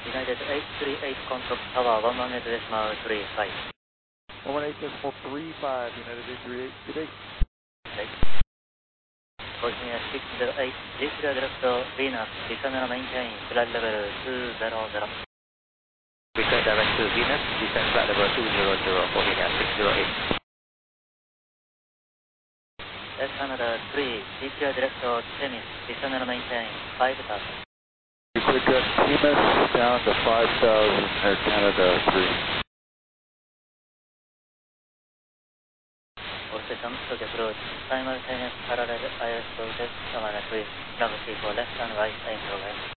United 838 contact tower 118.35. 118.35, United 838, good day. Okay. Bosnia 608, declare direct Venus, descend and maintain flight level 200. Declare direct to Venus, descend flight level 200 for Venus 608. Canada 3, declare direct Themis, descend and maintain 5,000. Declare direct Themis down to 5,000 Air Canada 3. All systems to approach, simultaneous parallel ISO test, -3, gravity for left and right angle.